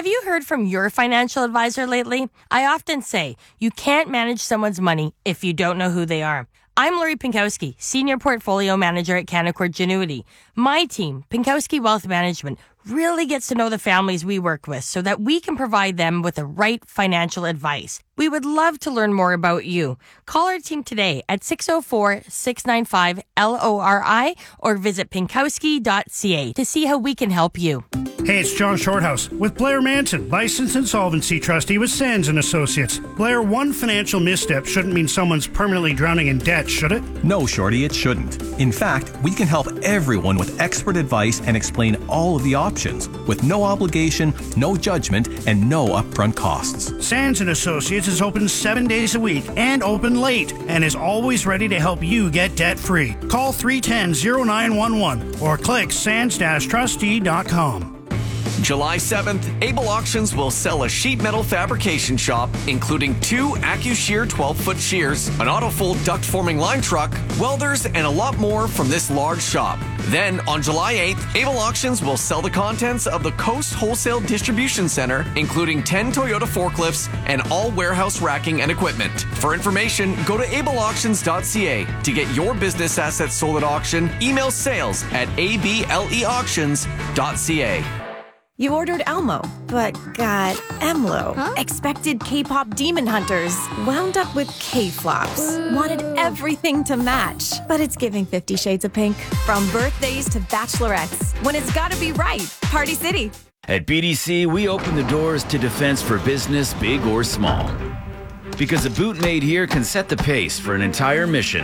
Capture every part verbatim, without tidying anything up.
Have you heard from your financial advisor lately? I often say, you can't manage someone's money if you don't know who they are. I'm Lori Pinkowski, Senior Portfolio Manager at Canaccord Genuity. My team, Pinkowski Wealth Management, really gets to know the families we work with so that we can provide them with the right financial advice. We would love to learn more about you. Call our team today at six oh four, six nine five, L O R I or visit pinkowski dot c a to see how we can help you. Hey, it's John Shorthouse with Blair Manson, licensed insolvency trustee with Sands and Associates. Blair, one financial misstep shouldn't mean someone's permanently drowning in debt, should it? No, Shorty, it shouldn't. In fact, we can help everyone with expert advice and explain all of the options with no obligation, no judgment, and no upfront costs. Sands and Associates is open seven days a week and open late and is always ready to help you get debt-free. Call three one zero, zero nine one one or click sands dash trustee dot com. July seventh, Able Auctions will sell a sheet metal fabrication shop, including two AccuShear twelve-foot shears, an AutoFold duct-forming line truck, welders, and a lot more from this large shop. Then, on July eighth, Able Auctions will sell the contents of the Coast Wholesale Distribution Center, including ten Toyota forklifts and all warehouse racking and equipment. For information, go to able auctions dot c a. To get your business assets sold at auction, email sales at a b l e auctions dot c a. You ordered Elmo, but got Emlo. Huh? Expected K-pop demon hunters. Wound up with K-flops. Wanted everything to match. But it's giving Fifty Shades of Pink. From birthdays to bachelorettes. When it's gotta be right. Party City. At B D C, we open the doors to defense for business, big or small. Because a boot made here can set the pace for an entire mission.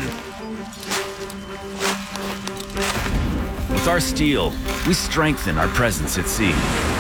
With our steel, we strengthen our presence at sea.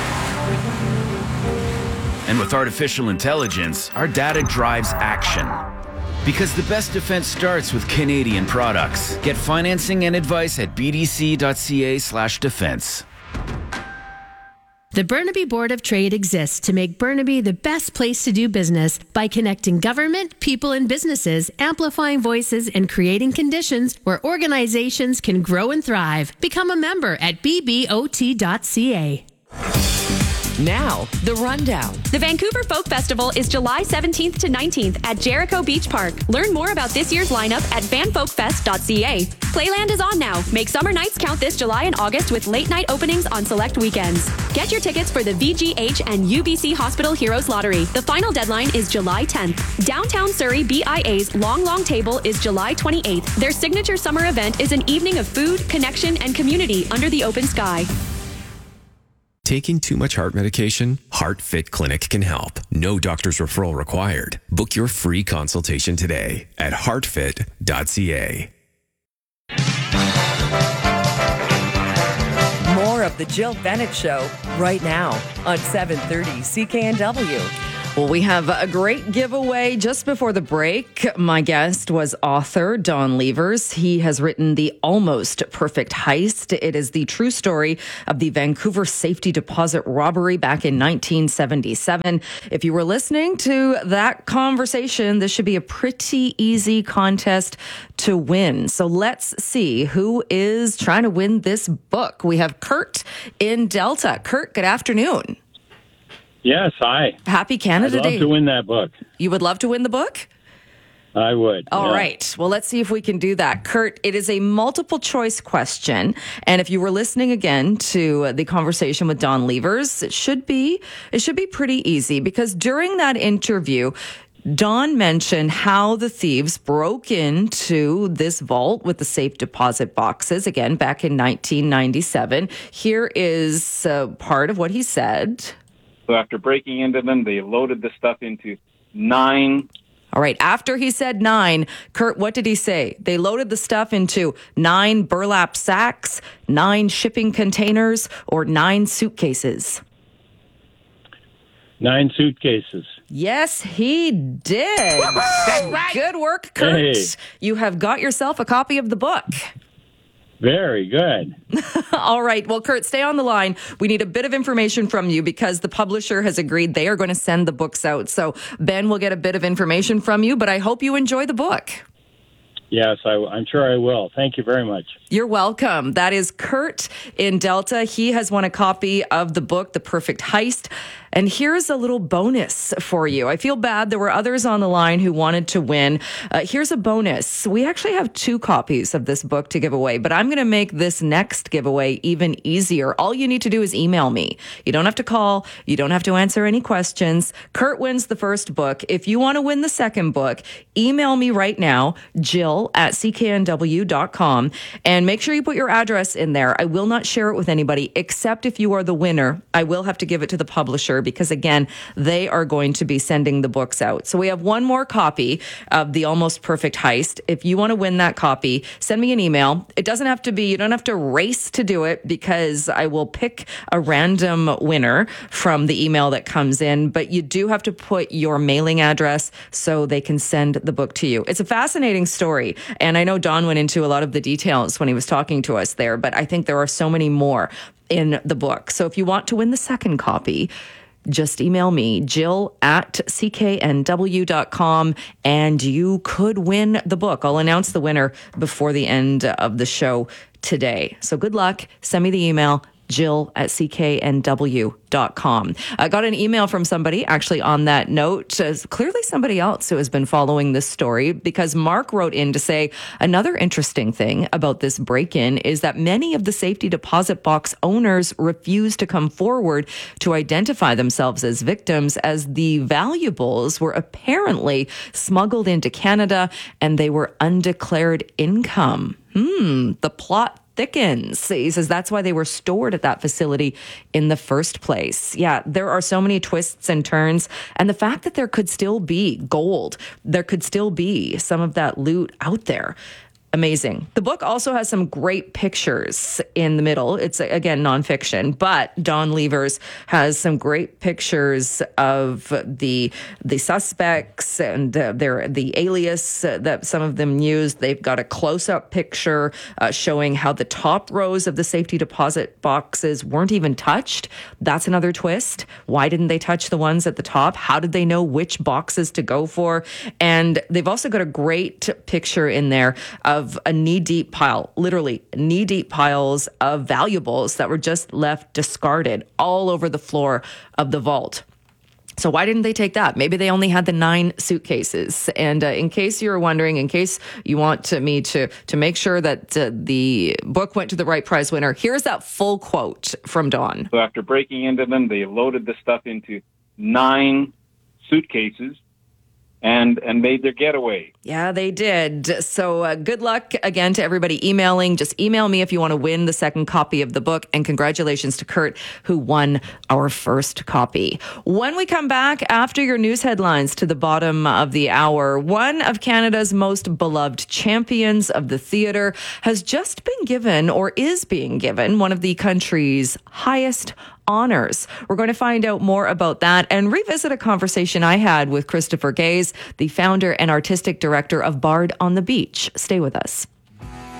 And with artificial intelligence, our data drives action. Because the best defense starts with Canadian products. Get financing and advice at b d c dot c a slash defense. The Burnaby Board of Trade exists to make Burnaby the best place to do business by connecting government, people, and businesses, amplifying voices, and creating conditions where organizations can grow and thrive. Become a member at b b o t dot c a. Now, the rundown. The Vancouver Folk Festival is July seventeenth to nineteenth at Jericho Beach Park. Learn more about this year's lineup at van folk fest dot c a. Playland is on now. Make summer nights count this July and August with late night openings on select weekends. Get your tickets for the V G H and U B C Hospital Heroes Lottery. The final deadline is July tenth. Downtown Surrey B I A's Long Long Table is July twenty-eighth. Their signature summer event is an evening of food, connection, and community under the open sky. Taking too much heart medication? HeartFit Clinic can help. No doctor's referral required. Book your free consultation today at heart fit dot c a. More of the Jill Bennett Show right now on seven thirty C K N W. Well, we have a great giveaway just before the break. My guest was author Don Levers. He has written The Almost Perfect Heist. It is the true story of the Vancouver safety deposit robbery back in nineteen seventy-seven. If you were listening to that conversation, this should be a pretty easy contest to win. So let's see who is trying to win this book. We have Kurt in Delta. Kurt, good afternoon. Yes, hi. Happy Canada I'd love Day. to win that book. You would love to win the book? I would. All yeah. right. Well, let's see if we can do that. Kurt, it is a multiple choice question. And if you were listening again to the conversation with Don Levers, it should be, it should be pretty easy because during that interview, Don mentioned how the thieves broke into this vault with the safe deposit boxes, again, back in nineteen ninety-seven. Here is uh, part of what he said. So after breaking into them, they loaded the stuff into nine. All right. After he said nine, Kurt, what did he say? They loaded the stuff into nine burlap sacks, nine shipping containers, or nine suitcases. Nine suitcases. Yes, he did. That's right. Good work, Kurt. Hey. You have got yourself a copy of the book. Very good. All right. Well, Kurt, stay on the line. We need a bit of information from you because the publisher has agreed they are going to send the books out. So Ben will get a bit of information from you, but I hope you enjoy the book. Yes, I, I'm sure I will. Thank you very much. You're welcome. That is Kurt in Delta. He has won a copy of the book, The Perfect Heist. And here's a little bonus for you. I feel bad. There were others on the line who wanted to win. Uh, here's a bonus. We actually have two copies of this book to give away, but I'm going to make this next giveaway even easier. All you need to do is email me. You don't have to call. You don't have to answer any questions. Kurt wins the first book. If you want to win the second book, email me right now, Jill at c k n w dot com, and make sure you put your address in there. I will not share it with anybody except if you are the winner. I will have to give it to the publisher because, again, they are going to be sending the books out. So we have one more copy of The Almost Perfect Heist. If you want to win that copy, send me an email. It doesn't have to be, you don't have to race to do it because I will pick a random winner from the email that comes in, but you do have to put your mailing address so they can send the book to you. It's a fascinating story, and I know Don went into a lot of the details when he was talking to us there, but I think there are so many more in the book. So if you want to win the second copy, just email me, Jill at c k n w dot com, and you could win the book. I'll announce the winner before the end of the show today. So good luck. Send me the email, Jill at c k n w dot com. I got an email from somebody actually on that note, uh, clearly somebody else who has been following this story, because Mark wrote in to say another interesting thing about this break-in is that many of the safety deposit box owners refused to come forward to identify themselves as victims, as the valuables were apparently smuggled into Canada and they were undeclared income. Hmm, the plot thickens. He says that's why they were stored at that facility in the first place. Yeah, there are so many twists and turns. And the fact that there could still be gold, there could still be some of that loot out there. Amazing. The book also has some great pictures in the middle. It's, again, nonfiction, but Don Levers has some great pictures of the the suspects and uh, their the alias uh, that some of them used. They've got a close-up picture uh, showing how the top rows of the safety deposit boxes weren't even touched. That's another twist. Why didn't they touch the ones at the top? How did they know which boxes to go for? And they've also got a great picture in there of Of a knee-deep pile, literally knee-deep piles of valuables that were just left discarded all over the floor of the vault. So why didn't they take that? Maybe they only had the nine suitcases. And uh, in case you're wondering, in case you want to, me to to make sure that uh, the book went to the right prize winner, here's that full quote from Don. So after breaking into them, they loaded the stuff into nine suitcases and and made their getaway. Yeah, they did. So uh, good luck again to everybody emailing. Just email me if you want to win the second copy of the book. And congratulations to Kurt, who won our first copy. When we come back after your news headlines to the bottom of the hour, one of Canada's most beloved champions of the theatre has just been given, or is being given, one of the country's highest honors. We're going to find out more about that and revisit a conversation I had with Christopher Gaze, the founder and artistic director of Bard on the Beach. Stay with us.